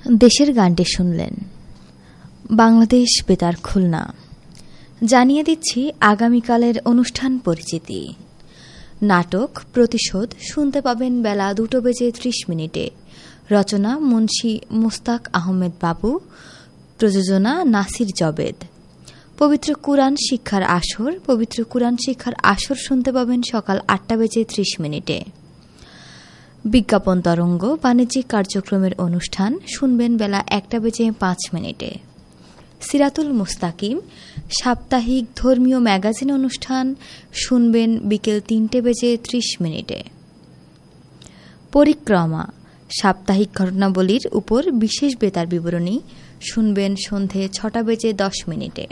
দেশের গানটি শুনলেন। বাংলাদেশ বেতার খুলনা জানিয়ে দিচ্ছি আগামীকালের অনুষ্ঠান পরিচিতি। নাটক প্রতিশোধ শুনতে পাবেন বেলা 2:30 রচনা মুন্সী মুস্তাক আহমেদ বাবু, প্রযোজনা নাসির জবেদ। পবিত্র কুরআন শিক্ষার আসর শুনতে পাবেন সকাল 8:30। বিজ্ঞাপন তরঙ্গ বাণিজ্যিক কার্যক্রমের অনুষ্ঠান শুনবেন বেলা 1:05। সিরাতুল মুস্তাকিম সাপ্তাহিক ধর্মীয় ম্যাগাজিন অনুষ্ঠান শুনবেন বিকেল 3:30। পরিক্রমা সাপ্তাহিক ঘটনাবলীর উপর বিশেষ বেতার বিবরণী শুনবেন সন্ধে 6:10।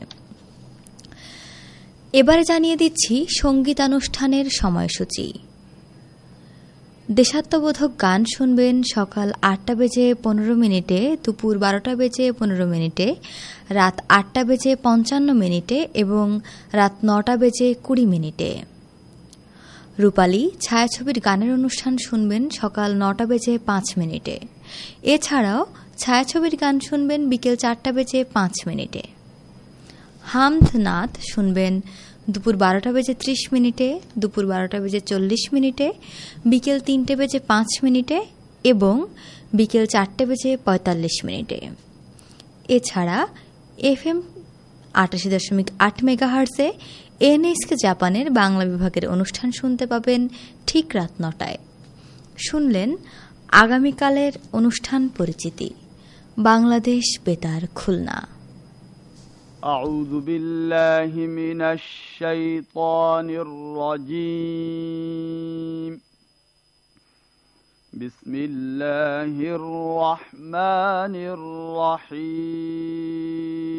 এবারে জানিয়ে দিচ্ছি সঙ্গীতানুষ্ঠানের সময়সূচি। দেশাত্মবোধক গান শুনবেন সকাল 8:15, দুপুর 12:15, রাত 8:55 এবং রাত 9:20। রূপালী ছায়াছবির গানের অনুষ্ঠান শুনবেন সকাল 9:05। এছাড়াও ছায়াছবির গান শুনবেন বিকেল 4:05। হামদ নাথ শুনবেন দুপুর 12:30, দুপুর 12:40, বিকেল 3:05 এবং বিকেল 4:45। এছাড়া FM 88.8 মেগাহার্জে এনএসকে জাপানের বাংলা বিভাগের অনুষ্ঠান শুনতে পাবেন ঠিক রাত 9টায়। শুনলেন আগামীকালের অনুষ্ঠান পরিচিতি। বাংলাদেশ বেতার খুলনা। أعوذ بالله من الشيطان الرجيم. بسم الله الرحمن الرحيم.